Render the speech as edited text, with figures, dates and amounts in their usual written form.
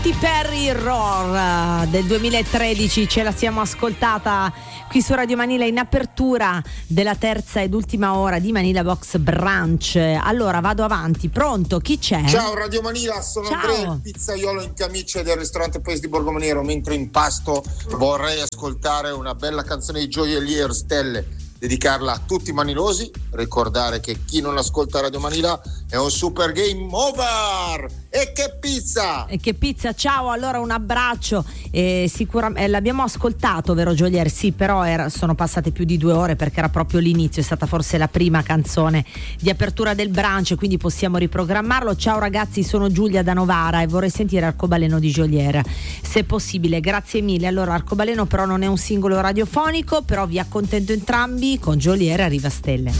Perry Roar del 2013, ce la siamo ascoltata qui su Radio Manila in apertura della terza ed ultima ora di Manila Box Brunch. Allora vado avanti, pronto? Chi c'è? Ciao Radio Manila, sono Ciao. Andrea, il pizzaiolo in camicia del ristorante Paese di Borgomaniero. Mentre impasto vorrei ascoltare una bella canzone di Joyelier Stelle, dedicarla a tutti i manilosi, ricordare che chi non ascolta Radio Manila è un super game over. E che pizza! E che pizza, ciao, allora un abbraccio. Sicuramente l'abbiamo ascoltato, vero Jolier? Sì, però sono passate più di 2 ore perché era proprio l'inizio, è stata forse la prima canzone di apertura del brunch, quindi possiamo riprogrammarlo. Ciao ragazzi, sono Giulia da Novara e vorrei sentire Arcobaleno di Jolier, se possibile, grazie mille. Allora Arcobaleno però non è un singolo radiofonico, però vi accontento entrambi, con Jolier arriva Stelle.